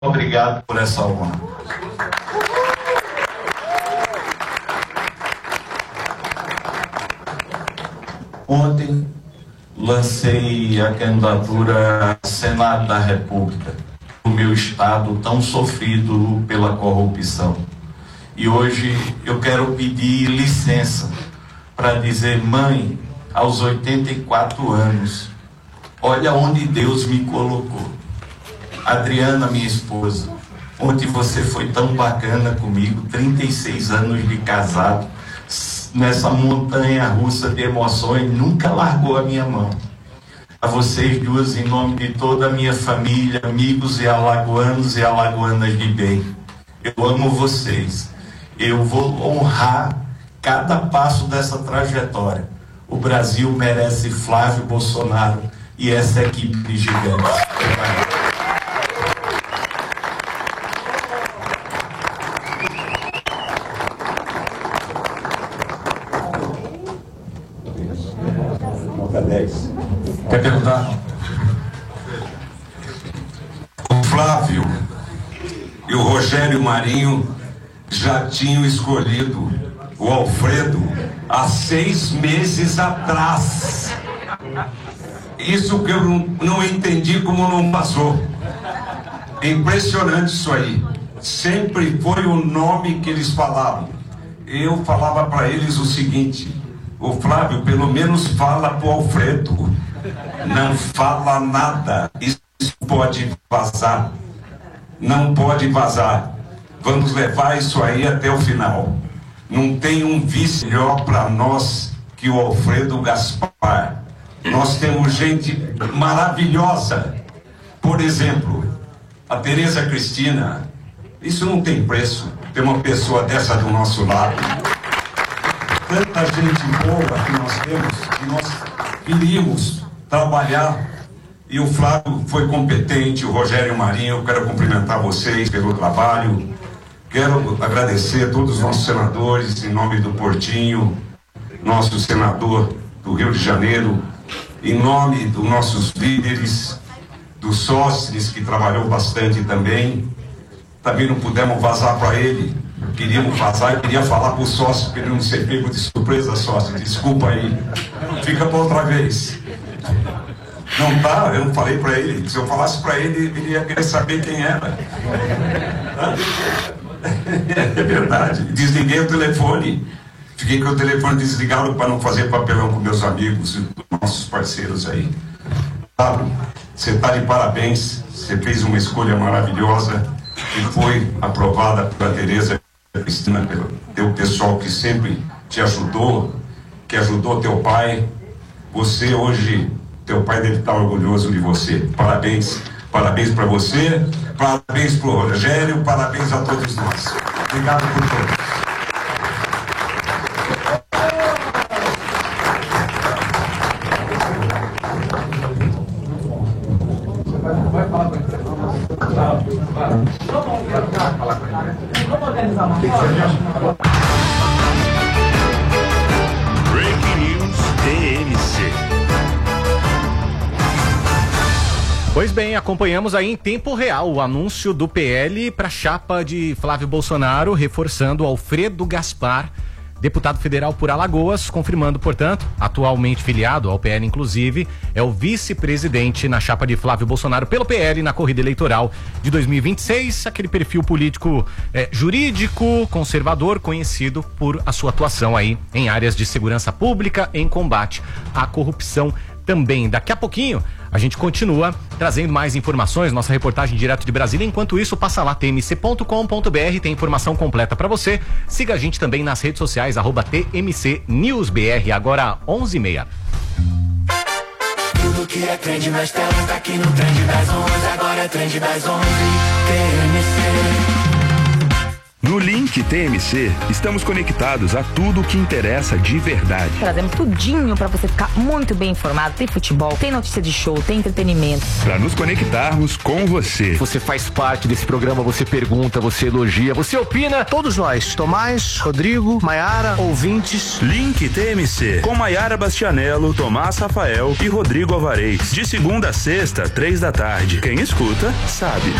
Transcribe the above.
Obrigado por essa honra. Ontem lancei a candidatura ao Senado da República, do meu estado tão sofrido pela corrupção. E hoje eu quero pedir licença para dizer: mãe, aos 84 anos, olha onde Deus me colocou. Adriana, minha esposa, ontem você foi tão bacana comigo, 36 anos de casado, nessa montanha russa de emoções, nunca largou a minha mão. A vocês duas, em nome de toda a minha família, amigos e alagoanos e alagoanas de bem, eu amo vocês. Eu vou honrar cada passo dessa trajetória. O Brasil merece Flávio Bolsonaro e essa equipe de gigantes. Quer perguntar? O Flávio e o Rogério Marinho já tinham escolhido o Alfredo há 6 meses atrás. Isso que eu não entendi como não passou. É impressionante isso aí. Sempre foi o nome que eles falavam. Eu falava para eles o seguinte: o Flávio pelo menos fala pro Alfredo, não fala nada, isso pode vazar, não pode vazar, vamos levar isso aí até o final. Não tem um vice melhor para nós que o Alfredo Gaspar. Nós temos gente maravilhosa, por exemplo, a Tereza Cristina. Isso não tem preço, ter uma pessoa dessa do nosso lado. Tanta gente boa que nós temos, que nós queríamos trabalhar, e o Flávio foi competente, o Rogério Marinho. Eu quero cumprimentar vocês pelo trabalho, quero agradecer a todos os nossos senadores, em nome do Portinho, nosso senador do Rio de Janeiro, em nome dos nossos líderes, dos sócios que trabalhou bastante também. Também não pudemos vazar para ele. Queríamos vazar e queria falar para o sócio, para ele não ser pego de surpresa, sócio. Desculpa aí. Fica para outra vez. Não tá, eu não falei para ele. Se eu falasse para ele, ele ia querer saber quem era. É verdade. Desliguei o telefone. Fiquei com o telefone desligado para não fazer papelão com meus amigos e nossos parceiros aí. Sabe, você está de parabéns. Você fez uma escolha maravilhosa e foi aprovada pela Tereza Cristina, pelo teu pessoal que sempre te ajudou, que ajudou teu pai. Você hoje, teu pai deve estar orgulhoso de você. Parabéns, parabéns para você, parabéns para o Rogério, parabéns a todos nós. Obrigado por todos. Breaking News TMC. Pois bem, acompanhamos aí em tempo real o anúncio do PL para a chapa de Flávio Bolsonaro, reforçando Alfredo Gaspar, deputado federal por Alagoas, confirmando, portanto, atualmente filiado ao PL, inclusive, é o vice-presidente na chapa de Flávio Bolsonaro pelo PL na corrida eleitoral de 2026, aquele perfil político jurídico, conservador, conhecido por a sua atuação aí em áreas de segurança pública, em combate à corrupção também. Daqui a pouquinho a gente continua trazendo mais informações, nossa reportagem direto de Brasília. Enquanto isso, passa lá tmc.com.br, tem informação completa para você. Siga a gente também nas redes sociais, @TMCNewsBR, agora 11h30. Tudo que é trend nas telas tá aqui no Trend das 11, agora é Trend das 11, TMC. No Link TMC, estamos conectados a tudo o que interessa de verdade. Trazemos tudinho pra você ficar muito bem informado. Tem futebol, tem notícia de show, tem entretenimento. Para nos conectarmos com você. Você faz parte desse programa, você pergunta, você elogia, você opina. Todos nós, Tomás, Rodrigo, Maiara, ouvintes. Link TMC, com Maiara Bastianello, Tomás Rafael e Rodrigo Alvarez. De segunda a sexta, 3 da tarde. Quem escuta, sabe.